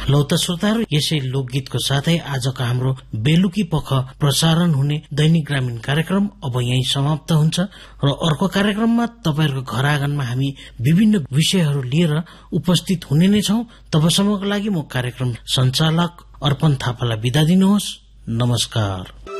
लौ त श्रोताहरू, यसै लोकगीतको साथै आजको हाम्रो बेलुकी पख प्रसारण हुने दैनिक ग्रामीण कार्यक्रम अब यही समाप्त हुन्छ र अर्को कार्यक्रममा तपाईहरुको घर आँगनमा हामी विभिन्न विषयहरू लिएर उपस्थित हुने नै छौं। तबसम्मको लागि म कार्यक्रम सञ्चालक अर्पण थापालाई बिदा दिनुहोस्। नमस्कार।